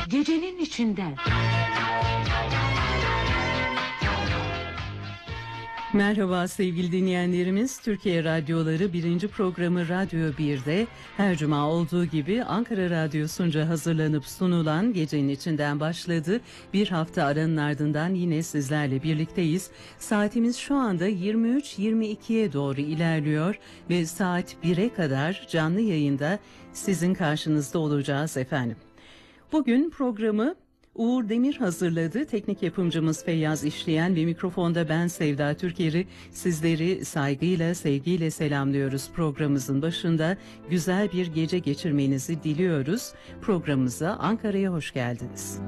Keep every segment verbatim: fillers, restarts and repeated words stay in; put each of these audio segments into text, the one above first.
Gecenin içinden. Merhaba sevgili dinleyenlerimiz. Türkiye Radyoları birinci programı Radyo bir'de her cuma olduğu gibi Ankara Radyosu'nca hazırlanıp sunulan Gecenin içinden başladı. Bir hafta aranın ardından yine sizlerle birlikteyiz. Saatimiz şu anda yirmi üç yirmi ikiye doğru ilerliyor ve saat bir'e kadar canlı yayında sizin karşınızda olacağız efendim. Bugün programı Uğur Demir hazırladı. Teknik yapımcımız Feyyaz İşleyen ve mikrofonda ben Sevda Türker'i sizleri saygıyla, sevgiyle selamlıyoruz. Programımızın başında güzel bir gece geçirmenizi diliyoruz. Programımıza Ankara'ya hoş geldiniz.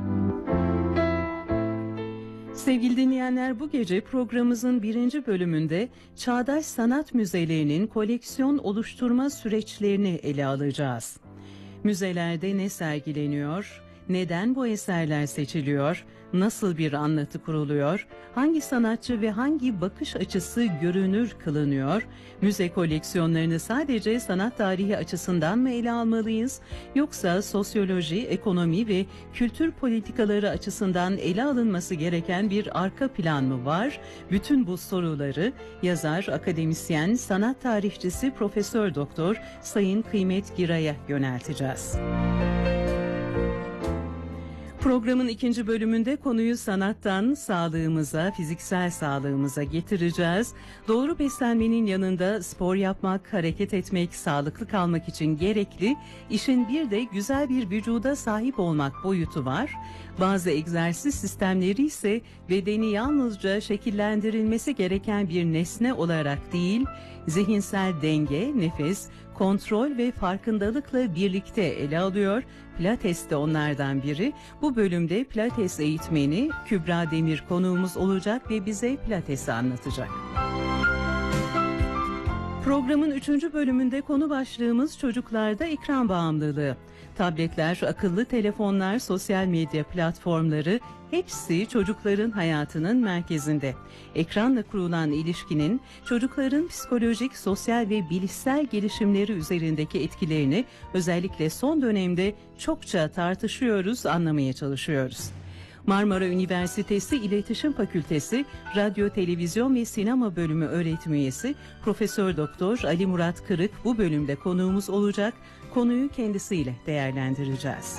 Sevgili dinleyenler, bu gece programımızın birinci bölümünde çağdaş sanat müzelerinin koleksiyon oluşturma süreçlerini ele alacağız. Müzelerde ne sergileniyor? Neden bu eserler seçiliyor? Nasıl bir anlatı kuruluyor? Hangi sanatçı ve hangi bakış açısı görünür kılınıyor? Müze koleksiyonlarını sadece sanat tarihi açısından mı ele almalıyız? Yoksa sosyoloji, ekonomi ve kültür politikaları açısından ele alınması gereken bir arka plan mı var? Bütün bu soruları yazar, akademisyen, sanat tarihçisi Profesör Doktor Sayın Kıymet Giray'a yönelteceğiz. Programın ikinci bölümünde konuyu sanattan sağlığımıza, fiziksel sağlığımıza getireceğiz. Doğru beslenmenin yanında spor yapmak, hareket etmek, sağlıklı kalmak için gerekli. İşin bir de güzel bir vücuda sahip olmak boyutu var. Bazı egzersiz sistemleri ise bedeni yalnızca şekillendirilmesi gereken bir nesne olarak değil, zihinsel denge, nefes, kontrol ve farkındalıkla birlikte ele alıyor. Pilates de onlardan biri. Bu bölümde Pilates eğitmeni Kübra Demir konuğumuz olacak ve bize Pilates'i anlatacak. Programın üçüncü bölümünde konu başlığımız çocuklarda ekran bağımlılığı. Tabletler, akıllı telefonlar, sosyal medya platformları hepsi çocukların hayatının merkezinde. Ekranla kurulan ilişkinin çocukların psikolojik, sosyal ve bilişsel gelişimleri üzerindeki etkilerini özellikle son dönemde çokça tartışıyoruz, anlamaya çalışıyoruz. Marmara Üniversitesi İletişim Fakültesi Radyo, Televizyon ve Sinema Bölümü öğretim üyesi Profesör Doktor Ali Murat Kırık bu bölümde konuğumuz olacak. Konuyu kendisiyle değerlendireceğiz.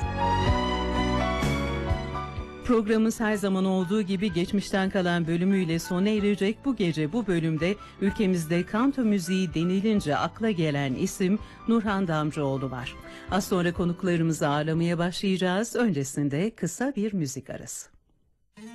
Programımız her zaman olduğu gibi geçmişten kalan bölümüyle sona erecek. Bu gece bu bölümde ülkemizde kanto müziği denilince akla gelen isim Nurhan Damcıoğlu var. Az sonra konuklarımızı ağırlamaya başlayacağız. Öncesinde kısa bir müzik arası.